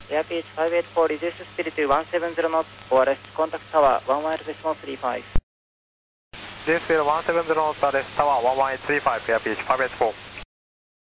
Airpeach 584, reduce speed to 170 knots, ORS, contact tower 11.35. Reduce speed 170 knots, ORS tower 11835, Airpeach 584.